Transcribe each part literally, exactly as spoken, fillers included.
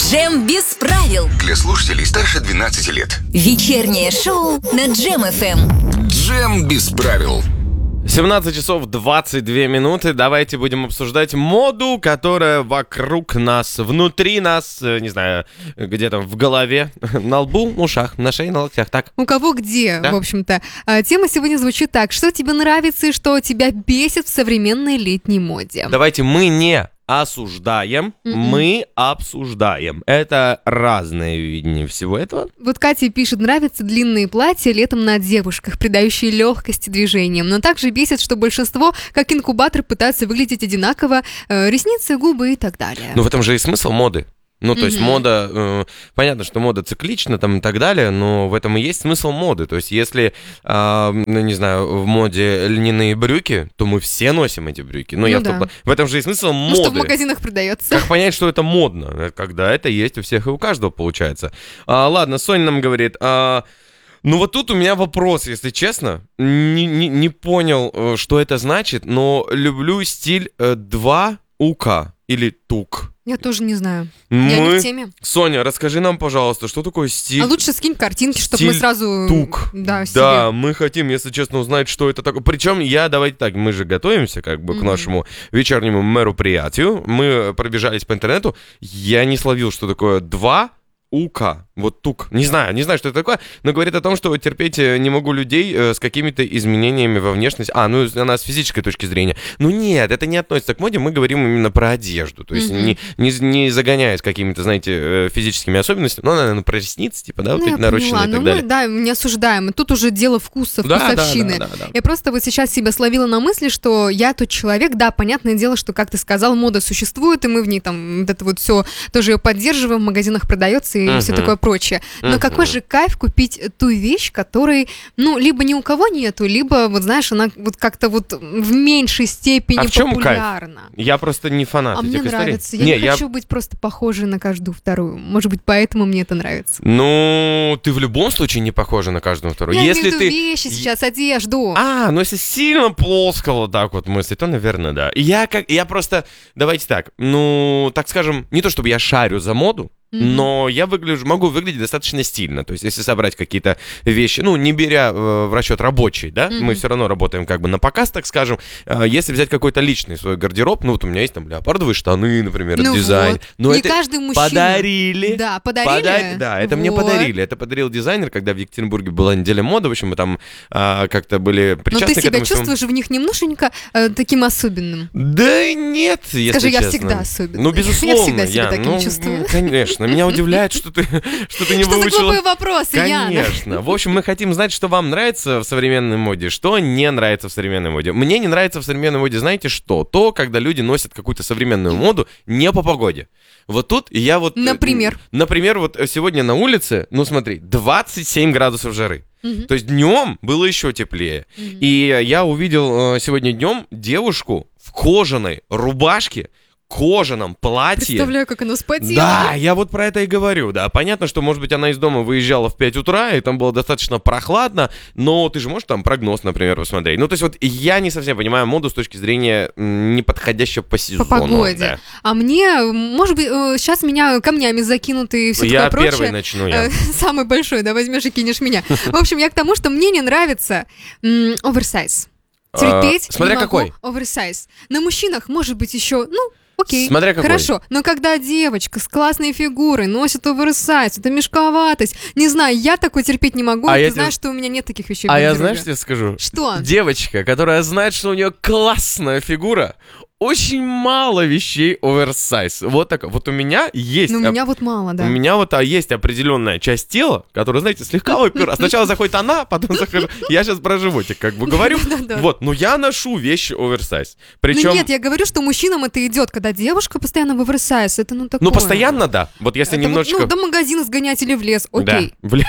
Джем без правил. Для слушателей старше двенадцати лет. Вечернее шоу на Джем эф эм. Джем без правил. семнадцать часов двадцать две минуты. Давайте будем обсуждать моду, которая вокруг нас, внутри нас, не знаю, где-то в голове, на лбу, ушах, на шее, на локтях. Так. У кого где, Да? в общем-то. А, Тема сегодня звучит так. Что тебе нравится и что тебя бесит в современной летней моде? Давайте мы не осуждаем, Мгм. мы обсуждаем. Это разное видение всего этого. Вот Катя пишет, нравятся длинные платья летом на девушках, придающие легкости движениям. Но также бесит, что большинство, как инкубатор, пытаются выглядеть одинаково. э, Ресницы, губы и так далее. Ну, в этом же и смысл моды. Ну, то есть Мгм. мода, э, понятно, что мода циклична там и так далее, но в этом и есть смысл моды. То есть если, э, ну, не знаю, в моде льняные брюки, то мы все носим эти брюки. Но Ну я в, да. том- в этом же и смысл Ну, что в моды. магазинах продается. Как понять, что это модно? Это Когда это есть у всех и у каждого, получается. А, ладно, Соня нам говорит... а, ну вот тут у меня вопрос, если честно. Не, не, не понял, э, что это значит, но люблю стиль э, два УК или ТУК. Я тоже не знаю. Я не Мы... в теме. Соня, расскажи нам, пожалуйста, что такое стиль А лучше скинь картинки, чтобы мы стиль сразу... ТУК? Да, себе. Да, мы хотим, если честно, узнать, что это такое. Причем я, давайте так, мы же готовимся как бы к Мгм. нашему вечернему мероприятию. Мы пробежались по интернету. Я не словил, что такое два УК. Вот тук. Не знаю, не знаю, что это такое, но говорит о том, что терпеть э, не могу людей э, с какими-то изменениями во внешности. А, ну, она с физической точки зрения. Ну, нет, это не относится к моде, мы говорим именно про одежду. То есть Мгм. не, не, не загоняясь какими-то, знаете, э, физическими особенностями, но, наверное, про ресницы, типа, да, вот Ну, эти я нарощенные поняла. и так Ну, далее. мы, да, не осуждаем. И тут уже дело вкуса, Да, да, вкусовщины. да, да, да. Я просто вот сейчас себя словила на мысли, что я тот человек, да, понятное дело, что, как ты сказал, мода существует, и мы в ней там вот это вот все тоже ее поддерживаем, в магазинах продается и Мгм. все такое прочее. Но Мгм. какой же кайф купить ту вещь, которой, ну, либо ни у кого нету, либо, вот знаешь, она вот как-то вот в меньшей степени А в чем кайф? популярна. Я просто не фанат А этих мне историй. нравится. Я не, хочу быть просто похожей на каждую вторую. Может быть, поэтому мне это нравится. Ну, ты в любом случае не похожа на каждую вторую. Я Если имею в виду ты... вещи сейчас, одежду. А, ну если сильно плоско вот так вот мыслить, то, наверное, да. Я как, я просто, давайте так, ну, так скажем, не то чтобы я шарю за моду, Мгм. но я выгляжу, могу выглядеть достаточно стильно. То есть, если собрать какие-то вещи, ну, не беря э, в расчет рабочие, да, Мгм. мы все равно работаем как бы на показ, так скажем. Э, если взять какой-то личный свой гардероб, ну, вот у меня есть там леопардовые штаны, например, Ну дизайн. вот. Но Не это каждый мужчина. подарили. Да, подарили? Подар- Да, это мне Вот. подарили. Это подарил дизайнер, когда в Екатеринбурге была неделя моды. В общем, мы там а, как-то были Но причастны ты к себя этому всему. чувствуешь в них немножечко э, таким особенным. Да нет, если Скажи, я честно. всегда особенный. Ну, Я безусловно, всегда себя Ян, таким ну, чувствую. м, конечно. Меня удивляет, что ты, что ты не Что за выучила... глупые вопросы, Яна? Конечно. В общем, мы хотим знать, что вам нравится в современной моде, что не нравится в современной моде. Мне не нравится в современной моде, знаете что? То, когда люди носят какую-то современную моду не по погоде. Вот тут я вот... э, Например? Например, вот сегодня на улице, ну смотри, двадцать семь градусов жары. Мгм. То есть днем было еще теплее. Мгм. И я увидел э, сегодня днем девушку в кожаной рубашке, кожаном платье. Представляю, как она спотела. Да, я вот про это и говорю, да. Понятно, что, может быть, она из дома выезжала в пять утра, и там было достаточно прохладно, но ты же можешь там прогноз, например, посмотреть. Ну, то есть вот я не совсем понимаю моду с точки зрения м, неподходящего по сезону. По погоде. Да. А мне, может быть, э, сейчас меня камнями закинут и все Я такое первый прочее. начну, я. Э, Самый большой, да, возьмешь и кинешь меня. В общем, я к тому, что мне не нравится м, оверсайз. Терпеть А, смотря не могу какой. оверсайз. На мужчинах, может быть, еще, ну, окей, Смотря какой. хорошо. Но когда девочка с классной фигурой носит оверсайз, это мешковатость. Не знаю, я такой терпеть не могу. А Ты я знаешь, тебе- что у меня нет таких вещей в А я, гардеробе. знаешь, тебе скажу? Что? Девочка, которая знает, что у нее классная фигура, очень мало вещей оверсайз. Вот так. Вот у меня есть... Ну, у оп- меня вот мало, да. У меня вот а, есть определенная часть тела, которая, знаете, слегка упирается. Сначала заходит она, потом захожу. Я сейчас про животик как бы говорю. Да-да-да. Вот, но я ношу вещи оверсайз. Ну Причем... нет, я говорю, что мужчинам это идет, когда девушка постоянно в оверсайз, это ну такое. Ну, постоянно, да. Вот если Это вот, немножечко... ну, до магазина сгонять или в лес, окей. Да, бля.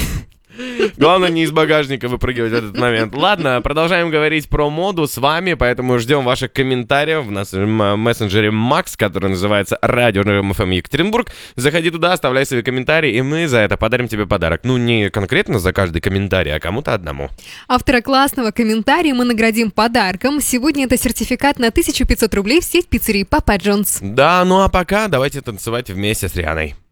Главное, не из багажника выпрыгивать в этот момент. Ладно, продолжаем говорить про моду с вами, поэтому ждем ваших комментариев в нашем мессенджере Макс, который называется Радио эм эф эм Екатеринбург. Заходи туда, оставляй свои комментарии, и мы за это подарим тебе подарок. Ну, не конкретно за каждый комментарий, а кому-то одному. Автора классного комментария мы наградим подарком. Сегодня это сертификат на тысячу пятьсот рублей в сеть пиццерий Папа Джонс. Да, ну а пока давайте танцевать вместе с Рианой.